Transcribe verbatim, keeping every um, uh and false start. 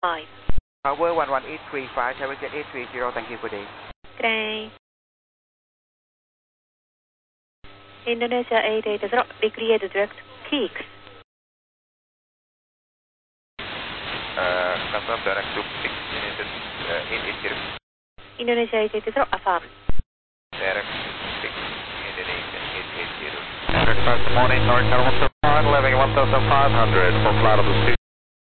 five. Tower one one eight three five, Tower Jet eight three zero, thank you, good day. Good day. Indonesia eight eight zero, decrease direct kicks. Uh, confirm direct to six Indonesia uh, eight eight zero. Indonesia eight eight zero, affirm. Direct six Indonesia eight eight zero. Good morning, North Carolina, living one thousand five hundred for flight of the